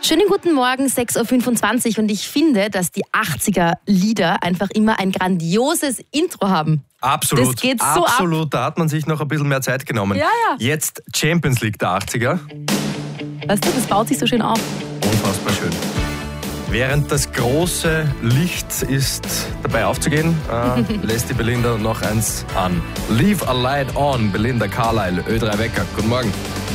Schönen guten Morgen, 6.25 Uhr und ich finde, dass die 80er-Lieder einfach immer ein grandioses Intro haben. Absolut, Das geht so absolut. ab. Da hat man sich noch ein bisschen mehr Zeit genommen. Ja. Jetzt Champions League der 80er. Weißt du, das baut sich so schön auf. Unfassbar schön. Während das große Licht ist dabei aufzugehen, lässt die Belinda noch eins an. Leave a light on, Belinda Carlisle, Ö3 Wecker. Guten Morgen.